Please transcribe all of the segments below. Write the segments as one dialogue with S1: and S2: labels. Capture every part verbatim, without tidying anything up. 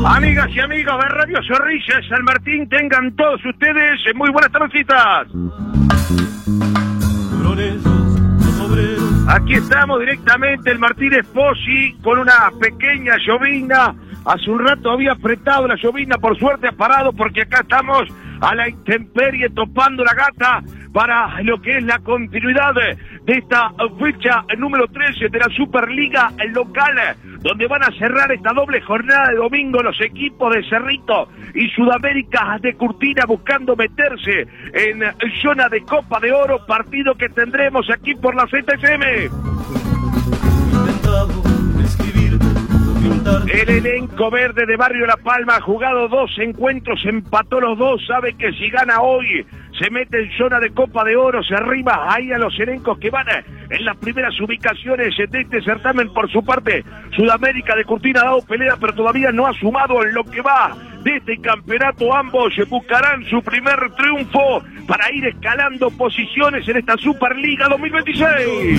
S1: Amigas y amigos de Radio Zorrilla San Martín, tengan todos ustedes muy buenas tardecitas. Aquí estamos directamente el Martínez Pozzi con una pequeña llovizna. Hace un rato había apretado la llovizna, por suerte ha parado porque acá estamos a la intemperie topando la gata para lo que es la continuidad de esta fecha número trece de la Superliga local, donde van a cerrar esta doble jornada de domingo los equipos de Cerrito y Sudamérica de Curtina buscando meterse en zona de Copa de Oro, partido que tendremos aquí por la Z S M. El elenco verde de Barrio La Palma ha jugado dos encuentros, empató los dos, sabe que si gana hoy se mete en zona de Copa de Oro, se arriba ahí a los elencos que van en las primeras ubicaciones de este certamen. Por su parte, Sudamérica de Curtina ha dado pelea, pero todavía no ha sumado en lo que va de este campeonato. Ambos buscarán su primer triunfo para ir escalando posiciones en esta Superliga dos mil veintiséis.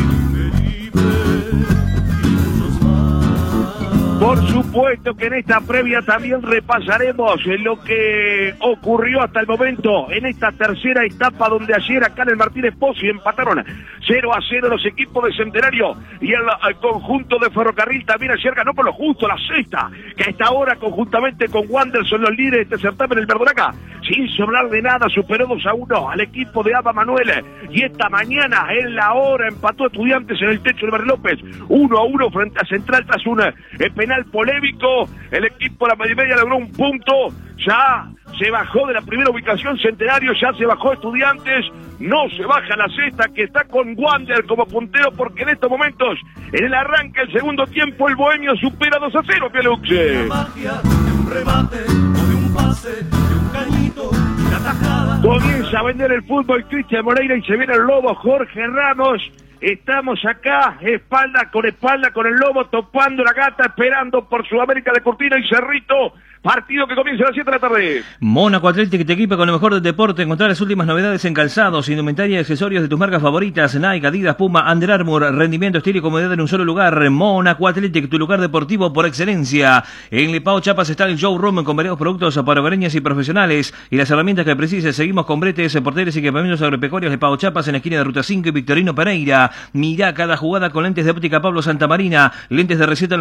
S1: Por supuesto que en esta previa también repasaremos lo que ocurrió hasta el momento en esta tercera etapa, donde ayer acá en el Martínez Pozzi empataron cero a cero los equipos de Centenario y el, el conjunto de Ferrocarril también ayer ganó por lo justo la sexta, que a esta hora conjuntamente con Wander son los líderes de este certamen. El Verdonaca, sin sobrar de nada, superó dos a uno al equipo de Aba Manuel, y esta mañana en la hora empató Estudiantes en el techo de Bar López uno a uno frente a Central tras un eh, penal polémico. El equipo de la media media logró un punto, ya se bajó de la primera ubicación Centenario, ya se bajó Estudiantes, no se baja la sexta, que está con Wander como puntero, porque en estos momentos, en el arranque del segundo tiempo, el Bohemio supera dos a cero, Pialuxe. Comienza a vender el fútbol Cristian Moreira y se viene el Lobo Jorge Ramos. Estamos acá, espalda con espalda con el Lobo, topando la gata, esperando por Sudamérica de Curtina y Cerrito. Partido que comienza a las siete de la tarde.
S2: Mónaco Athletic te equipa con lo mejor del deporte. Encontrar las últimas novedades en calzados, indumentaria y accesorios de tus marcas favoritas: Nike, Adidas, Puma, Under Armour. Rendimiento, estilo y comodidad en un solo lugar. Mónaco Athletic, tu lugar deportivo por excelencia. En Lepao Chiapas está el showroom con variados productos para hogareñas y profesionales y las herramientas que precises. Seguimos con bretes, porteres y equipamientos agropecuarios. Lepao Chiapas en la esquina de Ruta cinco y Victorino Pereira. Mirá cada jugada con lentes de óptica Pablo Santamarina. Lentes de receta